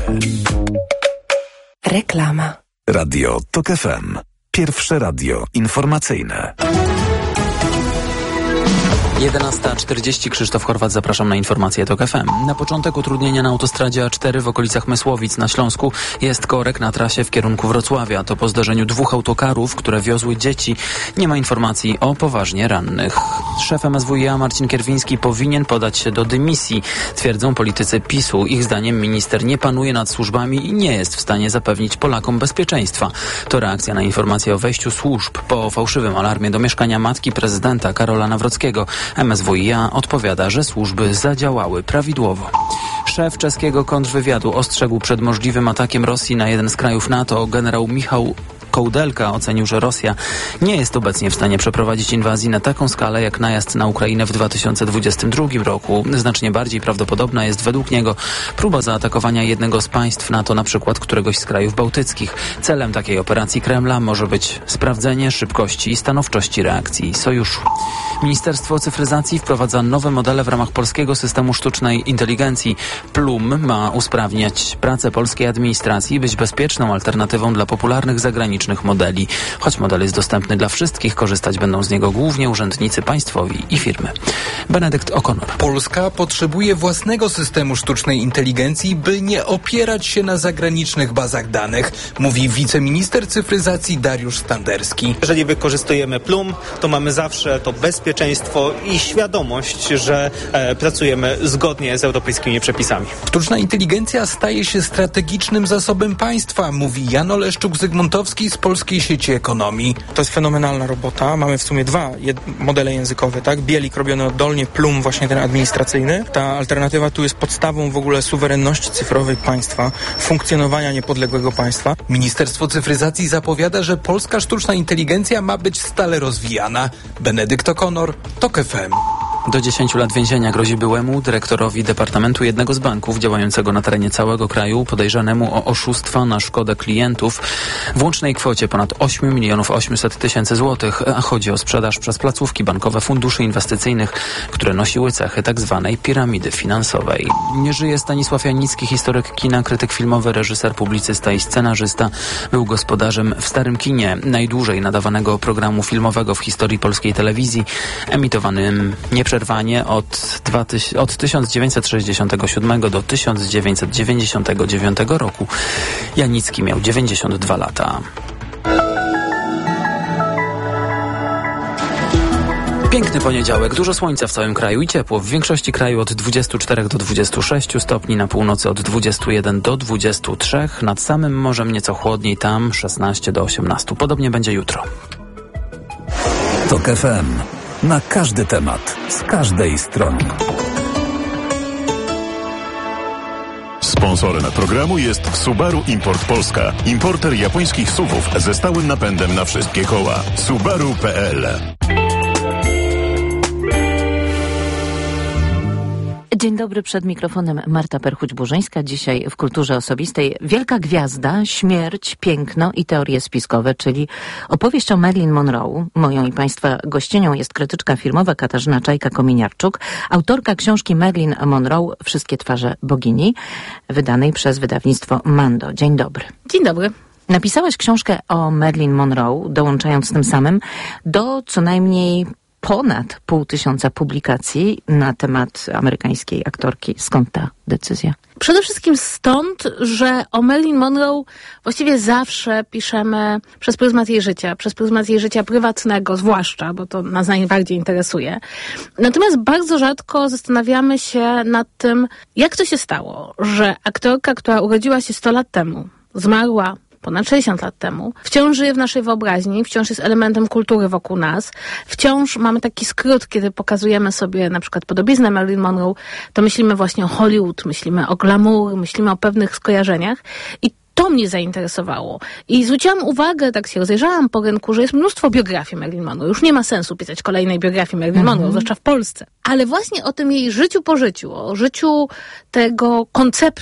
Reklama. Radio TOK FM. Pierwsze radio informacyjne. 11:40. Krzysztof Horwat, zapraszam na informacje TOK FM. Na początek utrudnienia na autostradzie A4 w okolicach Mysłowic na Śląsku jest korek na trasie w kierunku Wrocławia. To po zdarzeniu dwóch autokarów, które wiozły dzieci. Nie ma informacji o poważnie rannych. Szef MSWiA Marcin Kierwiński powinien podać się do dymisji, twierdzą politycy PiS-u. Ich zdaniem minister nie panuje nad służbami i nie jest w stanie zapewnić Polakom bezpieczeństwa. To reakcja na informację o wejściu służb po fałszywym alarmie do mieszkania matki prezydenta Karola Nawrockiego. MSWiA odpowiada, że służby zadziałały prawidłowo. Szef czeskiego kontrwywiadu ostrzegł przed możliwym atakiem Rosji na jeden z krajów NATO. Generał Michał Kołdelka ocenił, że Rosja nie jest obecnie w stanie przeprowadzić inwazji na taką skalę jak najazd na Ukrainę w 2022 roku. Znacznie bardziej prawdopodobna jest według niego próba zaatakowania jednego z państw NATO, na przykład któregoś z krajów bałtyckich. Celem takiej operacji Kremla może być sprawdzenie szybkości i stanowczości reakcji sojuszu. Ministerstwo Cyfryzacji wprowadza nowe modele w ramach polskiego systemu sztucznej inteligencji. Plum ma usprawniać pracę polskiej administracji i być bezpieczną alternatywą dla popularnych zagranicznych modeli. Choć model jest dostępny dla wszystkich, korzystać będą z niego głównie urzędnicy państwowi i firmy. Benedykt O'Connor. Polska potrzebuje własnego systemu sztucznej inteligencji, by nie opierać się na zagranicznych bazach danych, mówi wiceminister cyfryzacji Dariusz Standerski. Jeżeli wykorzystujemy Plum, to mamy zawsze to bezpieczeństwo i świadomość, że pracujemy zgodnie z europejskimi przepisami. Sztuczna inteligencja staje się strategicznym zasobem państwa, mówi Jan Oleszczuk-Zygmuntowski z Polskiej Sieci Ekonomii. To jest fenomenalna robota. Mamy w sumie dwa modele językowe, tak? Bielik robiony oddolnie, Plum właśnie ten administracyjny. Ta alternatywa tu jest podstawą w ogóle suwerenności cyfrowej państwa, funkcjonowania niepodległego państwa. Ministerstwo Cyfryzacji zapowiada, że polska sztuczna inteligencja ma być stale rozwijana. Benedykt O'Connor, TOK FM. Do 10 lat więzienia grozi byłemu dyrektorowi Departamentu jednego z banków działającego na terenie całego kraju, podejrzanemu o oszustwa na szkodę klientów w łącznej kwocie ponad 8 800 000 złotych, a chodzi o sprzedaż przez placówki bankowe funduszy inwestycyjnych, które nosiły cechy tzw. piramidy finansowej. Nie żyje Stanisław Janicki, historyk kina, krytyk filmowy, reżyser, publicysta i scenarzysta. Był gospodarzem w Starym Kinie, najdłużej nadawanego programu filmowego w historii polskiej telewizji, emitowanym nieprzerwanie od 1967 do 1999 roku. Janicki miał 92 lata. Piękny poniedziałek, dużo słońca w całym kraju i ciepło. W większości kraju od 24 do 26 stopni, na północy od 21 do 23. Nad samym morzem nieco chłodniej, tam 16 do 18. Podobnie będzie jutro. TOK FM. Na każdy temat, z każdej strony. Sponsorem programu jest Subaru Import Polska. Importer japońskich SUV-ów ze stałym napędem na wszystkie koła. Subaru.pl. Dzień dobry, przed mikrofonem Marta Perchuć-Burzyńska. Dzisiaj w Kulturze Osobistej wielka gwiazda, śmierć, piękno i teorie spiskowe, czyli opowieść o Marilyn Monroe. Moją i Państwa gościnią jest krytyczka filmowa Katarzyna Czajka-Kominiarczuk, autorka książki Marilyn Monroe Wszystkie twarze bogini, wydanej przez wydawnictwo Mando. Dzień dobry. Dzień dobry. Napisałaś książkę o Marilyn Monroe, dołączając tym samym do co najmniej ponad 500 publikacji na temat amerykańskiej aktorki. Skąd ta decyzja? Przede wszystkim stąd, że o Marilyn Monroe właściwie zawsze piszemy przez pryzmat jej życia prywatnego zwłaszcza, bo to nas najbardziej interesuje. Natomiast bardzo rzadko zastanawiamy się nad tym, jak to się stało, że aktorka, która urodziła się 100 lat temu, zmarła ponad 60 lat temu, wciąż żyje w naszej wyobraźni, wciąż jest elementem kultury wokół nas, wciąż mamy taki skrót, kiedy pokazujemy sobie na przykład podobiznę Marilyn Monroe, to myślimy właśnie o Hollywood, myślimy o glamour, myślimy o pewnych skojarzeniach i to mnie zainteresowało. I zwróciłam uwagę, tak się rozejrzałam po rynku, że jest mnóstwo biografii Marilyn Monroe. Już nie ma sensu pisać kolejnej biografii Marilyn Monroe, zwłaszcza w Polsce. Ale właśnie o tym jej życiu po życiu, o życiu tego konceptu,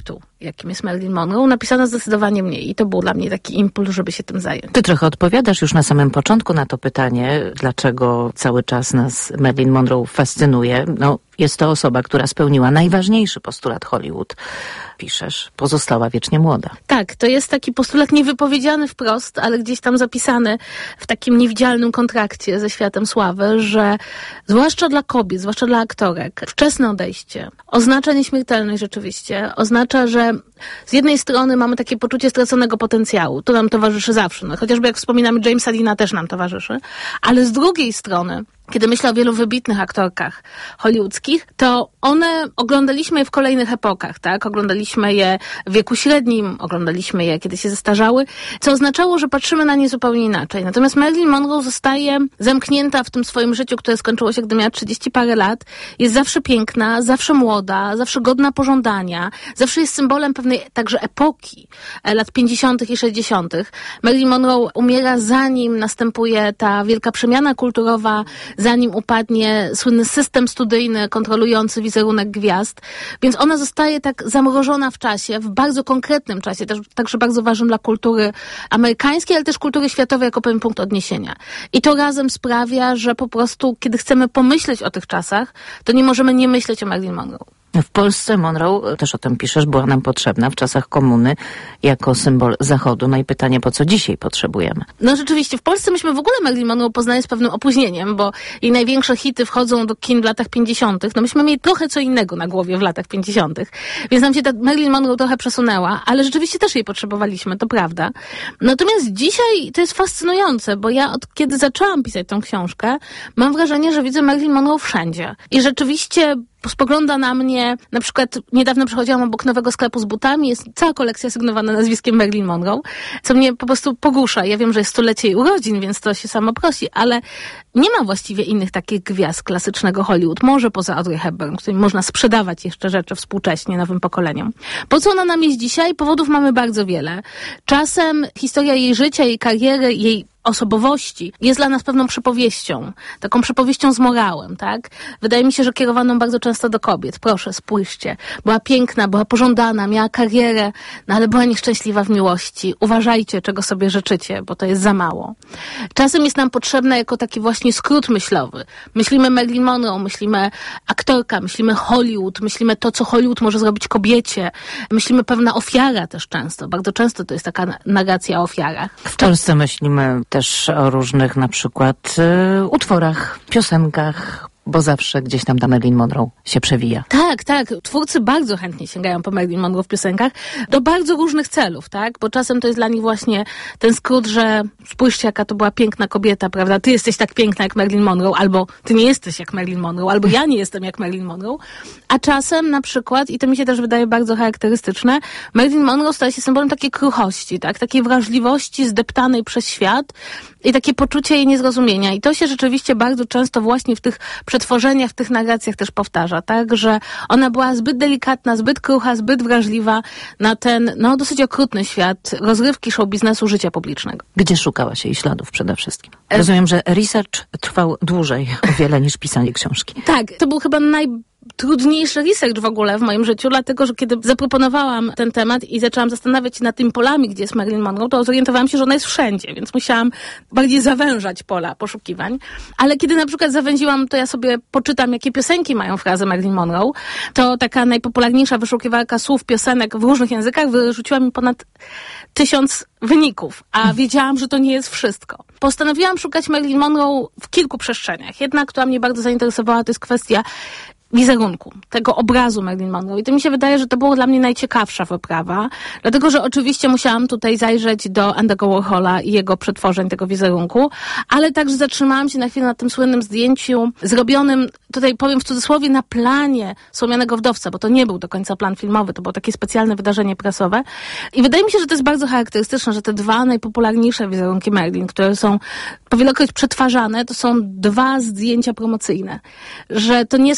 jakim jest Marilyn Monroe, napisano zdecydowanie mniej. I to był dla mnie taki impuls, żeby się tym zająć. Ty trochę odpowiadasz już na samym początku na to pytanie, dlaczego cały czas nas Marilyn Monroe fascynuje. No, jest to osoba, która spełniła najważniejszy postulat Hollywood. Piszesz, pozostała wiecznie młoda. Tak, to jest taki postulat niewypowiedziany wprost, ale gdzieś tam zapisany w takim niewidzialnym kontrakcie ze światem sławy, że zwłaszcza dla kobiet, zwłaszcza dla aktorek, wczesne odejście oznacza nieśmiertelność rzeczywiście. Oznacza, że z jednej strony mamy takie poczucie straconego potencjału. To nam towarzyszy zawsze. No, chociażby jak wspominamy Jamesa Deana też nam towarzyszy. Ale z drugiej strony, kiedy myślę o wielu wybitnych aktorkach hollywoodzkich, to one oglądaliśmy je w kolejnych epokach, tak? Oglądaliśmy je w wieku średnim, oglądaliśmy je, kiedy się zestarzały, co oznaczało, że patrzymy na nie zupełnie inaczej. Natomiast Marilyn Monroe zostaje zamknięta w tym swoim życiu, które skończyło się, gdy miała 30 parę lat. Jest zawsze piękna, zawsze młoda, zawsze godna pożądania, zawsze jest symbolem pewnej także epoki lat 50. i 60. Marilyn Monroe umiera, zanim następuje ta wielka przemiana kulturowa, zanim upadnie słynny system studyjny kontrolujący wizerunek gwiazd. Więc ona zostaje tak zamrożona w czasie, w bardzo konkretnym czasie, także bardzo ważnym dla kultury amerykańskiej, ale też kultury światowej jako pewien punkt odniesienia. I to razem sprawia, że po prostu, kiedy chcemy pomyśleć o tych czasach, to nie możemy nie myśleć o Marilyn Monroe. W Polsce Monroe, też o tym piszesz, była nam potrzebna w czasach komuny jako symbol Zachodu. No i pytanie, po co dzisiaj potrzebujemy? No rzeczywiście, w Polsce myśmy w ogóle Marilyn Monroe poznali z pewnym opóźnieniem, bo jej największe hity wchodzą do kin w latach 50. No myśmy mieli trochę co innego na głowie w latach 50. Więc nam się ta Marilyn Monroe trochę przesunęła, ale rzeczywiście też jej potrzebowaliśmy, to prawda. Natomiast dzisiaj to jest fascynujące, bo ja od kiedy zaczęłam pisać tą książkę, mam wrażenie, że widzę Marilyn Monroe wszędzie. I rzeczywiście spogląda na mnie, na przykład niedawno przechodziłam obok nowego sklepu z butami, jest cała kolekcja sygnowana nazwiskiem Marilyn Monroe, co mnie po prostu pogłusza. Ja wiem, że jest 100-lecie jej urodzin, więc to się samo prosi, ale nie ma właściwie innych takich gwiazd klasycznego Hollywood, może poza Audrey Hepburn, którym można sprzedawać jeszcze rzeczy współcześnie nowym pokoleniom. Po co ona nam jest dzisiaj? Powodów mamy bardzo wiele. Czasem historia jej życia, jej kariery, jej osobowości jest dla nas pewną przypowieścią, taką przypowieścią z morałem, tak? Wydaje mi się, że kierowaną bardzo często do kobiet. Proszę, spójrzcie. Była piękna, była pożądana, miała karierę, no ale była nieszczęśliwa w miłości. Uważajcie, czego sobie życzycie, bo to jest za mało. Czasem jest nam potrzebna jako taki właśnie skrót myślowy. Myślimy Marilyn Monroe, myślimy aktorka, myślimy Hollywood, myślimy to, co Hollywood może zrobić kobiecie. Myślimy pewna ofiara też często. Bardzo często to jest taka narracja o ofiarach. W Polsce myślimy też o różnych na przykład utworach, piosenkach, bo zawsze gdzieś tam ta Marilyn Monroe się przewija. Tak, tak. Twórcy bardzo chętnie sięgają po Marilyn Monroe w piosenkach do bardzo różnych celów, tak? Bo czasem to jest dla nich właśnie ten skrót, że spójrzcie, jaka to była piękna kobieta, prawda? Ty jesteś tak piękna jak Marilyn Monroe, albo ty nie jesteś jak Marilyn Monroe, albo ja nie jestem jak Marilyn Monroe. A czasem na przykład, i to mi się też wydaje bardzo charakterystyczne, Marilyn Monroe staje się symbolem takiej kruchości, tak? Takiej wrażliwości zdeptanej przez świat i takie poczucie jej niezrozumienia. I to się rzeczywiście bardzo często właśnie w tych przetworzeniach, w tych narracjach też powtarza, tak? Że ona była zbyt delikatna, zbyt krucha, zbyt wrażliwa na ten, no, dosyć okrutny świat rozrywki, show biznesu, życia publicznego. Gdzie szukałaś jej śladów przede wszystkim? Rozumiem, że research trwał dłużej o wiele niż pisanie książki. Tak, to był chyba najtrudniejszy research w ogóle w moim życiu, dlatego, że kiedy zaproponowałam ten temat i zaczęłam zastanawiać się nad tymi polami, gdzie jest Marilyn Monroe, to zorientowałam się, że ona jest wszędzie, więc musiałam bardziej zawężać pola poszukiwań. Ale kiedy na przykład zawęziłam, to ja sobie poczytam, jakie piosenki mają frazę Marilyn Monroe, to taka najpopularniejsza wyszukiwarka słów piosenek w różnych językach wyrzuciła mi ponad 1000 wyników, a wiedziałam, że to nie jest wszystko. Postanowiłam szukać Marilyn Monroe w kilku przestrzeniach. Jedna, która mnie bardzo zainteresowała, to jest kwestia wizerunku, tego obrazu Marilyn Monroe. I to mi się wydaje, że to było dla mnie najciekawsza wyprawa, dlatego, że oczywiście musiałam tutaj zajrzeć do Andy'ego Warhola i jego przetworzeń tego wizerunku, ale także zatrzymałam się na chwilę na tym słynnym zdjęciu zrobionym, tutaj powiem w cudzysłowie, na planie Słomianego Wdowca, bo to nie był do końca plan filmowy, to było takie specjalne wydarzenie prasowe. I wydaje mi się, że to jest bardzo charakterystyczne, że te dwa najpopularniejsze wizerunki Marilyn, które są powielokroć przetwarzane, to są dwa zdjęcia promocyjne. Że to nie są zdjęcia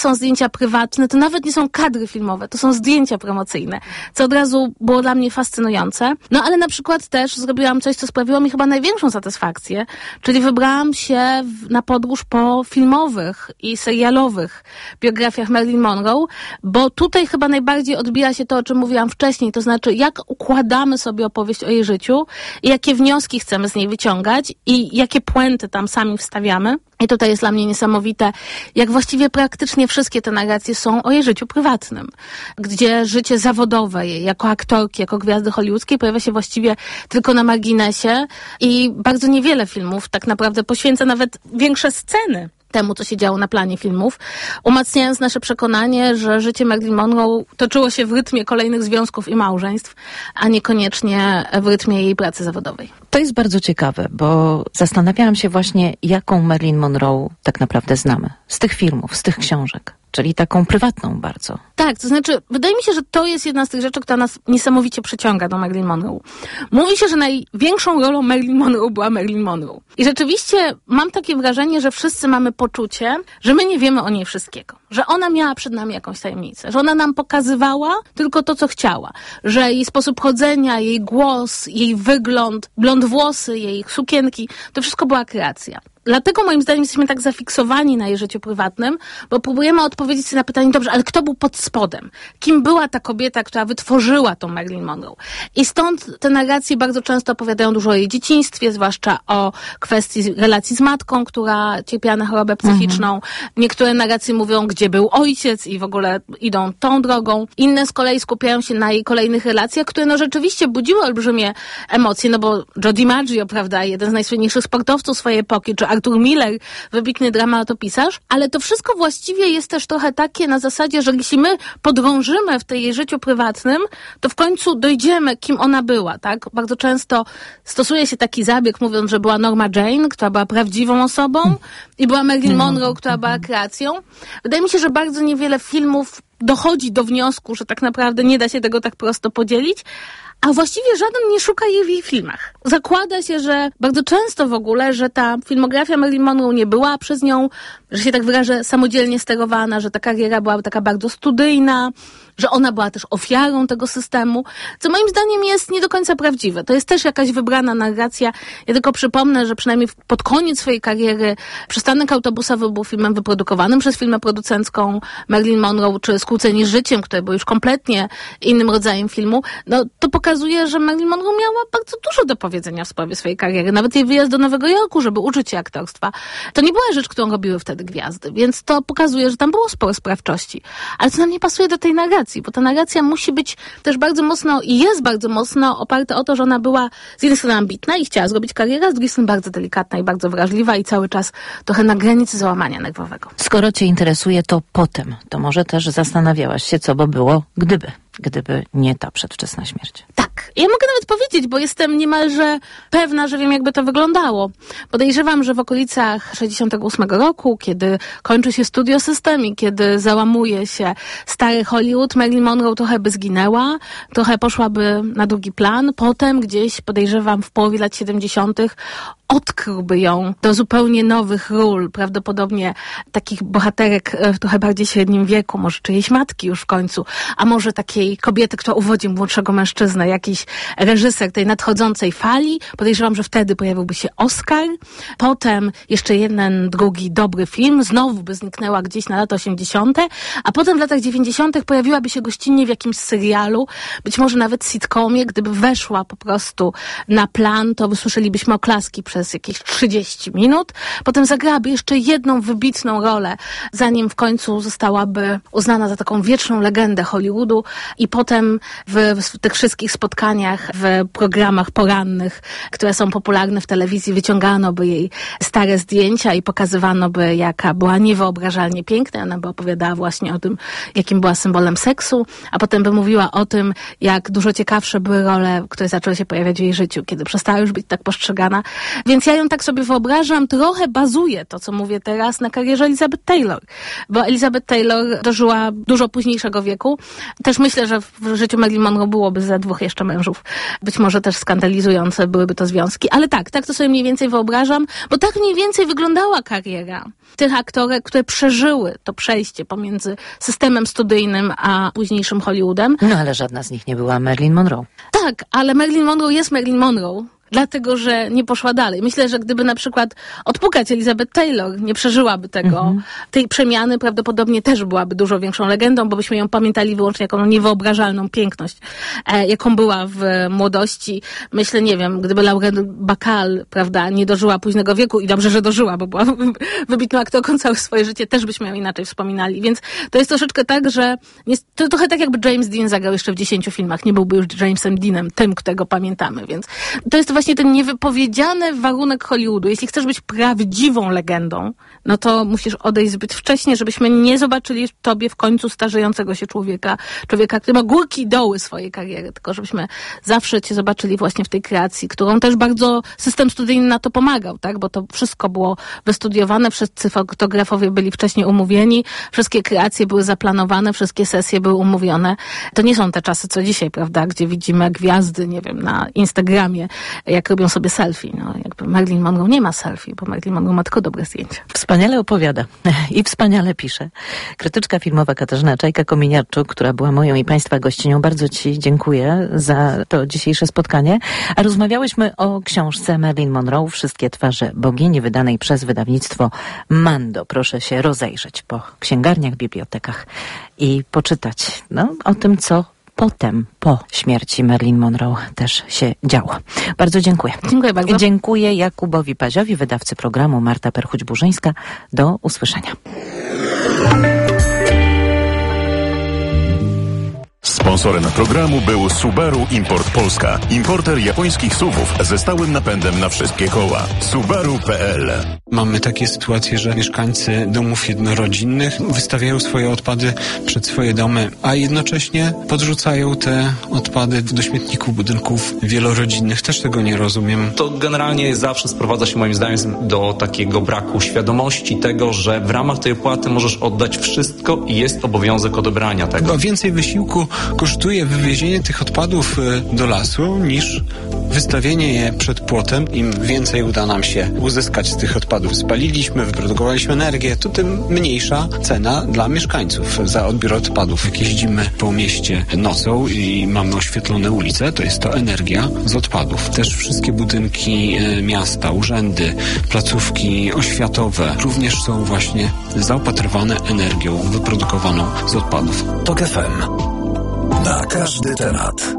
zdjęcia prywatne, to nawet nie są kadry filmowe, to są zdjęcia promocyjne, co od razu było dla mnie fascynujące. No ale na przykład też zrobiłam coś, co sprawiło mi chyba największą satysfakcję, czyli wybrałam się na podróż po filmowych i serialowych biografiach Marilyn Monroe, bo tutaj chyba najbardziej odbija się to, o czym mówiłam wcześniej, to znaczy jak układamy sobie opowieść o jej życiu i jakie wnioski chcemy z niej wyciągać i jakie puenty tam sami wstawiamy. I tutaj jest dla mnie niesamowite, jak właściwie praktycznie wszystkie te narracje są o jej życiu prywatnym, gdzie życie zawodowe jej jako aktorki, jako gwiazdy hollywoodzkiej pojawia się właściwie tylko na marginesie i bardzo niewiele filmów tak naprawdę poświęca nawet większe sceny temu, co się działo na planie filmów, umacniając nasze przekonanie, że życie Marilyn Monroe toczyło się w rytmie kolejnych związków i małżeństw, a niekoniecznie w rytmie jej pracy zawodowej. To jest bardzo ciekawe, bo zastanawiałam się właśnie, jaką Marilyn Monroe tak naprawdę znamy. Z tych filmów, z tych książek. Czyli taką prywatną bardzo. Tak, to znaczy, wydaje mi się, że to jest jedna z tych rzeczy, która nas niesamowicie przyciąga do Marilyn Monroe. Mówi się, że największą rolą Marilyn Monroe była Marilyn Monroe. I rzeczywiście mam takie wrażenie, że wszyscy mamy poczucie, że my nie wiemy o niej wszystkiego. Że ona miała przed nami jakąś tajemnicę. Że ona nam pokazywała tylko to, co chciała. Że jej sposób chodzenia, jej głos, jej wygląd, blond włosy, jej sukienki, to wszystko była kreacja. Dlatego moim zdaniem jesteśmy tak zafiksowani na jej życiu prywatnym, bo próbujemy odpowiedzieć sobie na pytanie, dobrze, ale kto był pod spodem? Kim była ta kobieta, która wytworzyła tą Marilyn Monroe? I stąd te narracje bardzo często opowiadają dużo o jej dzieciństwie, zwłaszcza o kwestii relacji z matką, która cierpiała na chorobę psychiczną. Niektóre narracje mówią, gdzie był ojciec i w ogóle idą tą drogą. Inne z kolei skupiają się na jej kolejnych relacjach, które no rzeczywiście budziły olbrzymie emocje, no bo Joe DiMaggio, prawda, jeden z najsłynniejszych sportowców swojej epoki, czy Arthur Miller, wybitny dramatopisarz, ale to wszystko właściwie jest też trochę takie na zasadzie, że jeśli my podrążymy w tej jej życiu prywatnym, to w końcu dojdziemy, kim ona była, tak? Bardzo często stosuje się taki zabieg, mówiąc, że była Norma Jane, która była prawdziwą osobą i była Marilyn Monroe, która była kreacją. Wydaje mi się, że bardzo niewiele filmów dochodzi do wniosku, że tak naprawdę nie da się tego tak prosto podzielić, a właściwie żaden nie szuka jej w jej filmach. Zakłada się, że bardzo często w ogóle, że ta filmografia Marilyn Monroe nie była przez nią, że się tak wyrażę, samodzielnie sterowana, że ta kariera była taka bardzo studyjna, że ona była też ofiarą tego systemu, co moim zdaniem jest nie do końca prawdziwe. To jest też jakaś wybrana narracja. Ja tylko przypomnę, że przynajmniej pod koniec swojej kariery Przystanek autobusowy był filmem wyprodukowanym przez firmę producencką Marilyn Monroe, czy Skłóceni życiem, które było już kompletnie innym rodzajem filmu. No, to pokazuje, że Marilyn Monroe miała bardzo dużo do powiedzenia w sprawie swojej kariery. Nawet jej wyjazd do Nowego Jorku, żeby uczyć się aktorstwa. To nie była rzecz, którą robiły wtedy gwiazdy, więc to pokazuje, że tam było sporo sprawczości. Ale co nam nie pasuje do tej narracji, bo ta narracja musi być też bardzo mocno i jest bardzo mocno oparta o to, że ona była z jednej strony ambitna i chciała zrobić karierę, z drugiej strony bardzo delikatna i bardzo wrażliwa i cały czas trochę na granicy załamania nerwowego. Skoro cię interesuje to potem, to może też zastanawiałaś się, co by było, gdyby nie ta przedwczesna śmierć. Tak. Ja mogę nawet powiedzieć, bo jestem niemalże pewna, że wiem, jakby to wyglądało. Podejrzewam, że w okolicach 68 roku, kiedy kończy się Studio System i kiedy załamuje się stary Hollywood, Marilyn Monroe trochę by zginęła, trochę poszłaby na drugi plan. Potem gdzieś, podejrzewam, w połowie lat 70. odkryłby ją do zupełnie nowych ról, prawdopodobnie takich bohaterek w trochę bardziej średnim wieku, może czyjejś matki już w końcu, a może takiej kobiety, która uwodzi młodszego mężczyznę, jakiś reżyser tej nadchodzącej fali. Podejrzewam, że wtedy pojawiłby się Oscar. Potem jeszcze jeden, drugi dobry film, znowu by zniknęła gdzieś na lata 80., a potem w latach 90. pojawiłaby się gościnnie w jakimś serialu, być może nawet sitcomie. Gdyby weszła po prostu na plan, to wysłyszelibyśmy oklaski przez jakieś 30 minut. Potem zagrałaby jeszcze jedną wybitną rolę, zanim w końcu zostałaby uznana za taką wieczną legendę Hollywoodu i potem w tych wszystkich spotkaniach, w programach porannych, które są popularne w telewizji, wyciągano by jej stare zdjęcia i pokazywano by, jaka była niewyobrażalnie piękna. Ona by opowiadała właśnie o tym, jakim była symbolem seksu, a potem by mówiła o tym, jak dużo ciekawsze były role, które zaczęły się pojawiać w jej życiu, kiedy przestała już być tak postrzegana. Więc ja ją tak sobie wyobrażam, trochę bazuje to, co mówię teraz, na karierze Elizabeth Taylor, bo Elizabeth Taylor dożyła dużo późniejszego wieku. Też myślę, że w życiu Marilyn Monroe byłoby ze dwóch jeszcze mężów. być może też skandalizujące byłyby to związki, ale tak to sobie mniej więcej wyobrażam, bo tak mniej więcej wyglądała kariera tych aktorek, które przeżyły to przejście pomiędzy systemem studyjnym a późniejszym Hollywoodem. No ale żadna z nich nie była Marilyn Monroe. Tak, ale Marilyn Monroe jest Marilyn Monroe. Dlatego, że nie poszła dalej. Myślę, że gdyby na przykład odpukać Elizabeth Taylor, nie przeżyłaby tego. Tej przemiany prawdopodobnie też byłaby dużo większą legendą, bo byśmy ją pamiętali wyłącznie jako niewyobrażalną piękność, jaką była w młodości. Myślę, nie wiem, gdyby Lauren Bacall, prawda, nie dożyła późnego wieku i dobrze, że dożyła, bo była wybitną aktorką całe swoje życie, też byśmy ją inaczej wspominali. Więc to jest troszeczkę tak, że to trochę tak jakby James Dean zagrał jeszcze w 10 filmach. Nie byłby już Jamesem Deanem, tym, którego pamiętamy. Więc to jest właśnie ten niewypowiedziany warunek Hollywoodu. Jeśli chcesz być prawdziwą legendą, no to musisz odejść zbyt wcześnie, żebyśmy nie zobaczyli w tobie w końcu starzejącego się człowieka, który ma górki i doły swojej kariery, tylko żebyśmy zawsze cię zobaczyli właśnie w tej kreacji, którą też bardzo system studyjny na to pomagał, tak? Bo to wszystko było wystudiowane, wszyscy fotografowie byli wcześniej umówieni, wszystkie kreacje były zaplanowane, wszystkie sesje były umówione. To nie są te czasy, co dzisiaj, prawda? Gdzie widzimy gwiazdy, nie wiem, na Instagramie, jak robią sobie selfie. No, jakby Marilyn Monroe nie ma selfie, bo Marilyn Monroe ma tylko dobre zdjęcia. Wspaniale opowiada i wspaniale pisze. Krytyczka filmowa Katarzyna Czajka-Kominiarczuk, która była moją i Państwa gościnią. Bardzo Ci dziękuję za to dzisiejsze spotkanie. A rozmawiałyśmy o książce Marilyn Monroe, Wszystkie twarze bogini, wydanej przez wydawnictwo Mando. Proszę się rozejrzeć po księgarniach, bibliotekach i poczytać o tym, co potem, po śmierci Marilyn Monroe też się działo. Bardzo dziękuję. Dziękuję bardzo. Dziękuję Jakubowi Paziowi, wydawcy programu, Marta Perchuć-Burzyńska. Do usłyszenia. Sponsorem programu był Subaru Import Polska. Importer japońskich SUV-ów ze stałym napędem na wszystkie koła. Subaru.pl. Mamy takie sytuacje, że mieszkańcy domów jednorodzinnych wystawiają swoje odpady przed swoje domy, a jednocześnie podrzucają te odpady do śmietników budynków wielorodzinnych. Też tego nie rozumiem. To generalnie zawsze sprowadza się moim zdaniem do takiego braku świadomości tego, że w ramach tej opłaty możesz oddać wszystko i jest obowiązek odebrania tego. Chyba więcej wysiłku kosztuje wywiezienie tych odpadów do lasu niż wystawienie je przed płotem. Im więcej uda nam się uzyskać z tych odpadów. Spaliliśmy, wyprodukowaliśmy energię, to tym mniejsza cena dla mieszkańców za odbiór odpadów. Jak jeździmy po mieście nocą i mamy oświetlone ulice, to jest to energia z odpadów. Też wszystkie budynki miasta, urzędy, placówki oświatowe również są właśnie zaopatrywane energią wyprodukowaną z odpadów. TOK FM. Na każdy temat.